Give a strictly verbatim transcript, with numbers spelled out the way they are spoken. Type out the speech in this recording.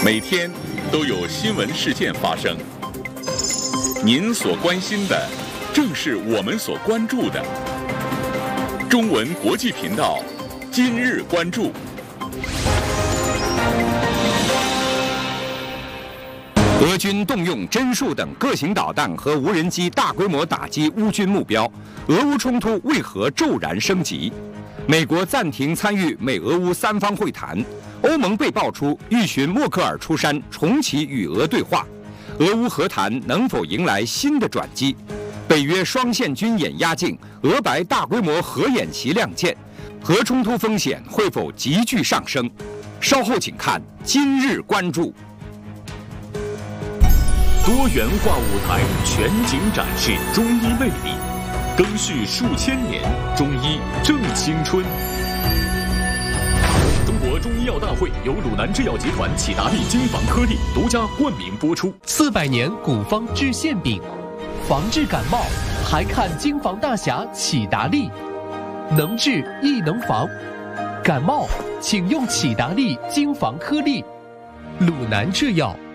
每天都有新闻事件发生，您所关心的正是我们所关注的。中文国际频道今日关注。 俄军动用侦术等各型导弹和无人机大规模打击乌军目标，俄乌冲突为何骤然升级？美国暂停参与美俄乌三方会谈，欧盟被爆出欲寻默克尔出山重启与俄对话，俄乌和谈能否迎来新的转机？北约双线军演压境，俄白大规模核演习亮剑，核冲突风险会否急剧上升？稍后请看今日关注。 多元化舞台全景展示中医魅力，更续数千年，中医正青春。中国中医药大会由鲁南制药集团启达利精房颗粒独家冠名播出。 四百年古方治馅饼，防治感冒还看精房大侠启达利，能治亦能防。感冒请用启达利精房颗粒，鲁南制药。